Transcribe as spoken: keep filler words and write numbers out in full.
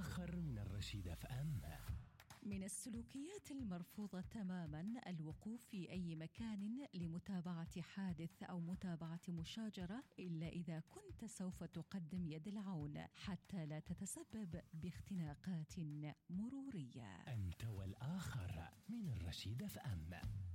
والآخر من الرشيد اف ام. من السلوكيات المرفوضة تماما الوقوف في أي مكان لمتابعة حادث أو متابعة مشاجرة إلا إذا كنت سوف تقدم يد العون حتى لا تتسبب باختناقات مرورية. أنت والآخر من الرشيد اف ام.